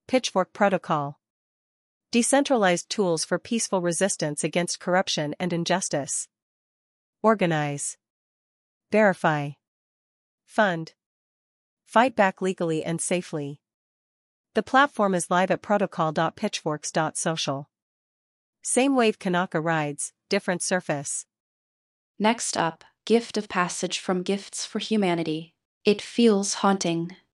Pitchfork Protocol. Decentralized tools for peaceful resistance against corruption and injustice. Organize. Verify. Fund. Fight back legally and safely. The platform is live at protocol.pitchforks.social. Same wave Kanaka rides, different surface. Next up, Gift of Passage from Gifts for Humanity. It feels haunting.